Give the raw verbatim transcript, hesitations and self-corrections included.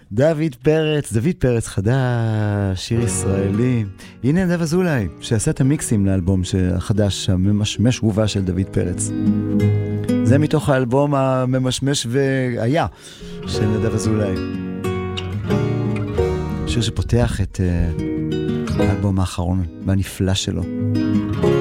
דוד פרץ, דוד פרץ חדש, שיר ישראלי. הנה נדב אזולאי, שעשה את המיקסים לאלבום החדש, הממשמש ובא של דוד פרץ. זה מתוך האלבום הממשמש והיה של נדב אזולאי. שיר שפותח את האלבום האחרון והנפלא שלו.